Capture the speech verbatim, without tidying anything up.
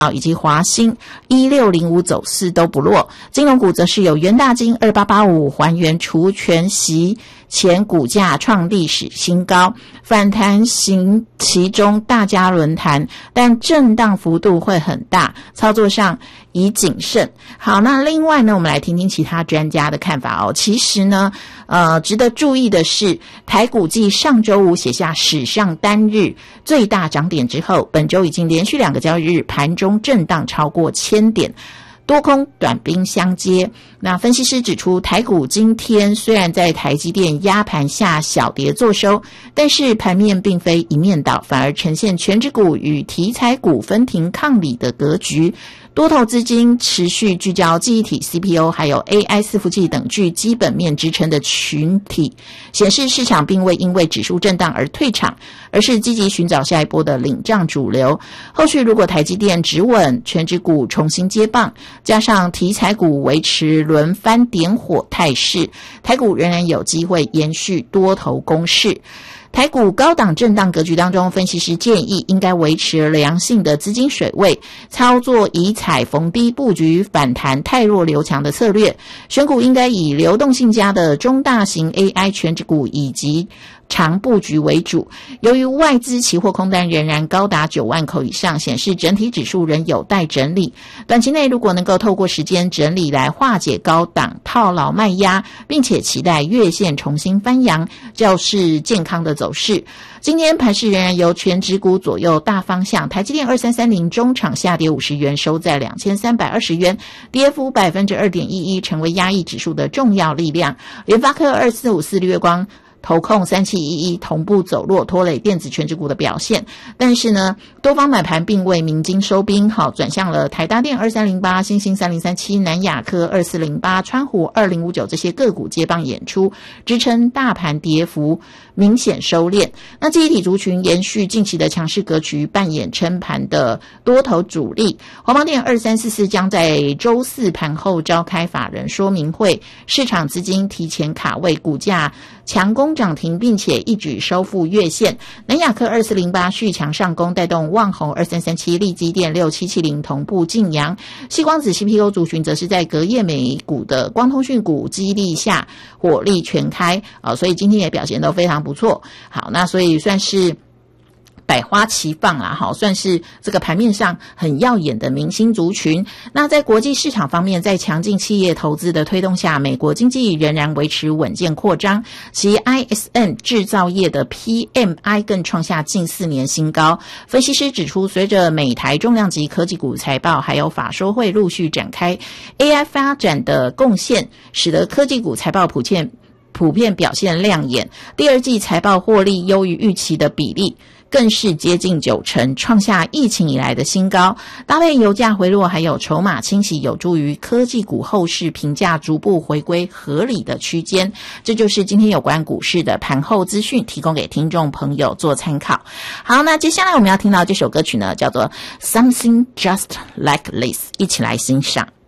以及华兴一六零五走势都不弱，金融股则是有元大金二八八五还原除权息前股价创历史新高，反弹行其中大家轮谈，但震荡幅度会很大，操作上宜谨慎。好，那另外呢，我们来听听其他专家的看法哦。其实呢，呃，值得注意的是，台股继上周五写下史上单日最大涨点之后，本周已经连续两个交易日盘中震荡超过千点。多空短兵相接，那分析师指出，台股今天虽然在台积电压盘下小跌作收，但是盘面并非一面倒，反而呈现全指股与题材股分庭抗礼的格局。多头资金持续聚焦记忆体 C P U 还有 A I 伺服器等具基本面支撑的群体，显示市场并未因为指数震荡而退场，而是积极寻找下一波的领涨主流。后续如果台积电止稳，全指股重新接棒，加上题材股维持轮番点火态势，台股仍然有机会延续多头攻势。台股高档震荡格局当中，分析师建议应该维持良性的资金水位，操作以踩逢低布局反弹太弱留强的策略，选股应该以流动性佳的中大型 A I 全指股以及长布局为主。由于外资期货空单仍然高达九万口以上，显示整体指数仍有待整理。短期内如果能够透过时间整理来化解高档套牢卖压，并且期待月线重新翻扬，较是健康的走势。今天盘势仍然由全指股左右大方向，台积电二三三零中场下跌五十元，收在两千三百二十元，跌幅 百分之二点一一， 成为压抑指数的重要力量。联发科二四五四日月光投控三七一一同步走弱，拖累电子全指股的表现。但是呢，多方买盘并未鸣金收兵，好转向了台达电二三零八、新兴三零三七、南亚科二四零八、川湖二零五九这些个股接棒演出，支撑大盘跌幅明显收敛。那记忆体族群延续近期的强势格局，扮演撑盘的多头主力。华邦电二三四四将在周四盘后召开法人说明会，市场资金提前卡位，股价强攻涨停，并且一举收复月线。南亚科二四零八续强上攻，带动旺宏二三三七、力积电六七七零同步晋阳。矽光子 C P U 族群则是在隔夜美股的光通讯股激励下火力全开，呃，所以今天也表现都非常不错。好，那所以算是百花齐放啦，好，算是这个盘面上很耀眼的明星族群。那在国际市场方面，在强劲企业投资的推动下，美国经济仍然维持稳健扩张，其 I S M 制造业的 P M I 更创下近四年新高。分析师指出，随着美台重量级科技股财报还有法说会陆续展开， A I 发展的贡献使得科技股财报普遍普遍表现亮眼，第二季财报获利优于预期的比例更是接近九成，创下疫情以来的新高。搭配油价回落还有筹码清洗，有助于科技股后市评价逐步回归合理的区间。这就是今天有关股市的盘后资讯，提供给听众朋友做参考。好，那接下来我们要听到这首歌曲呢，叫做 Something Just Like This， 一起来欣赏。